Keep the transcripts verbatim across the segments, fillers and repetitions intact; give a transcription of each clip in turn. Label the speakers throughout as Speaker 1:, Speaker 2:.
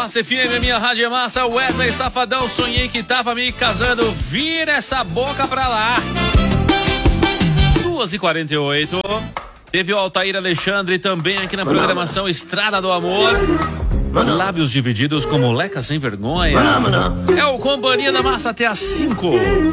Speaker 1: Massa F M, a minha rádio é massa. Wesley Safadão, sonhei que tava me casando. Vira essa boca pra lá. duas e quarenta e oito. Teve o Altair Alexandre também aqui na programação Estrada do Amor. Lábios divididos como Leca sem vergonha. É o Companhia da Massa até às cinco.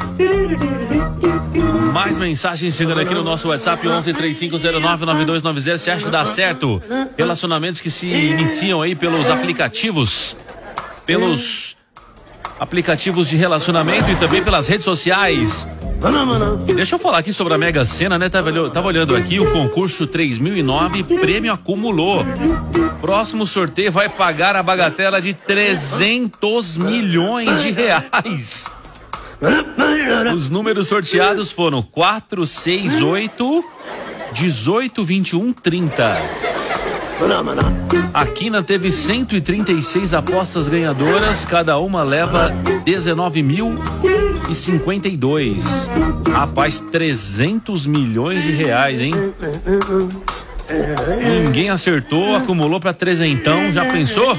Speaker 1: Mais mensagens chegando aqui no nosso WhatsApp onze três cinco zero nove nove dois nove zero. Você acha que dá certo? Relacionamentos que se iniciam aí pelos aplicativos, pelos aplicativos de relacionamento e também pelas redes sociais. E deixa eu falar aqui sobre a Mega Sena, né? Tava, tava olhando aqui, o concurso três mil e nove, prêmio acumulou. Próximo sorteio vai pagar a bagatela de trezentos milhões de reais. Os números sorteados foram quatro, seis, oito, dezoito, vinte e um, trinta. A Quina teve cento e trinta e seis apostas ganhadoras, cada uma leva dezenove mil e cinquenta e dois. Rapaz, trezentos milhões de reais, hein? Ninguém acertou, acumulou pra trezentão, já pensou?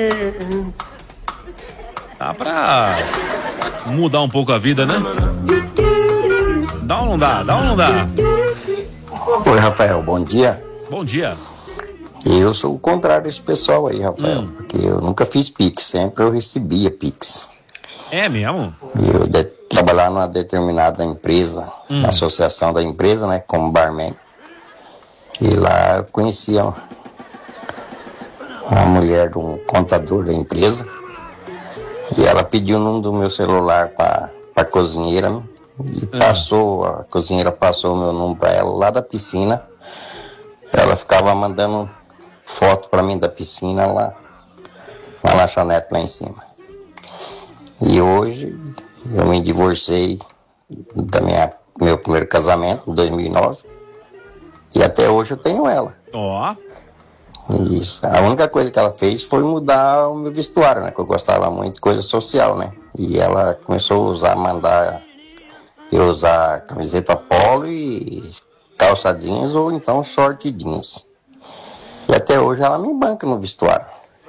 Speaker 1: Dá pra mudar um pouco a vida, né? Dá ou não dá? Dá ou não dá?
Speaker 2: Oi, Rafael, bom dia.
Speaker 1: Bom dia.
Speaker 2: Eu sou o contrário desse pessoal aí, Rafael,
Speaker 1: hum.
Speaker 2: porque eu nunca fiz Pix, sempre eu recebia Pix.
Speaker 1: É mesmo?
Speaker 2: Eu de, trabalhava numa determinada empresa, hum. na associação da empresa, né, como barman. E lá eu conhecia uma, uma mulher de um contador da empresa. E ela pediu o número do meu celular para a cozinheira, né, e hum. passou, a cozinheira passou o meu número para ela lá da piscina. Ela ficava mandando foto para mim da piscina lá, na lanchonete lá em cima. E hoje eu me divorciei da minha meu primeiro casamento, em dois mil e nove, e até hoje eu tenho ela.
Speaker 1: Ó. Oh.
Speaker 2: Isso. A única coisa que ela fez foi mudar o meu vestuário, né? Que eu gostava muito de coisa social, né? E ela começou a usar, mandar eu usar camiseta polo e calça jeans ou então short jeans. E até hoje ela me banca no vestuário.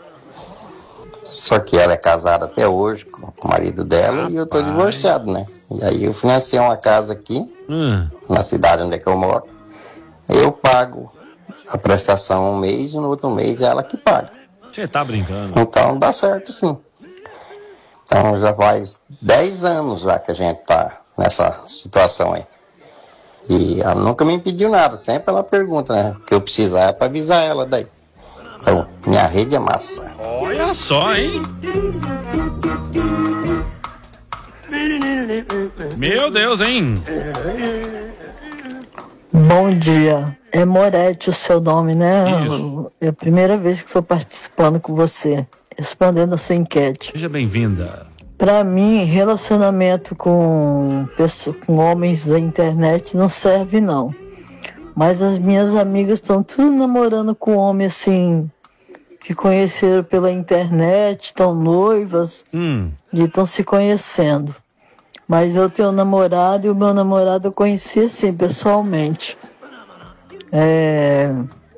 Speaker 2: Só que ela é casada até hoje com o marido dela. Rapaz. E eu tô divorciado, né? E aí eu financei uma casa aqui, hum. na cidade onde é que eu moro. Eu pago a prestação um mês e no outro mês é ela que paga.
Speaker 1: Você tá brincando?
Speaker 2: Então dá certo, sim. Então já faz dez anos já que a gente tá nessa situação aí. E ela nunca me pediu nada, sempre ela pergunta, né? O que eu precisar é pra avisar ela daí. Então, minha rede é massa.
Speaker 1: Olha só, hein? Meu Deus, hein?
Speaker 3: Bom dia. É Moretti o seu nome, né? Isso. É a primeira vez que estou participando com você, respondendo a sua enquete.
Speaker 1: Seja bem-vinda.
Speaker 3: Para mim, relacionamento com, pessoas, com homens da internet não serve, não. Mas as minhas amigas estão tudo namorando com homem assim, que conheceram pela internet, estão noivas hum. e estão se conhecendo. Mas eu tenho um namorado e o meu namorado eu conheci assim, pessoalmente. É...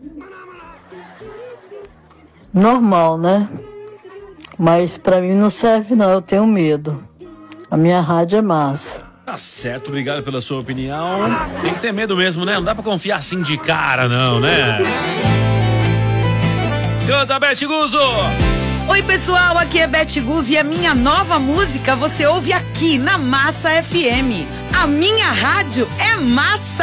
Speaker 3: normal, né? Mas pra mim não serve não, eu tenho medo. A minha rádio é massa.
Speaker 1: Tá certo, obrigado pela sua opinião. Tem que ter medo mesmo, né? Não dá pra confiar assim de cara, não, né? Canta, Beth Guzzo!
Speaker 4: Oi, pessoal, aqui é Beth Guzzo e a minha nova música você ouve aqui na Massa F M. A minha rádio é massa!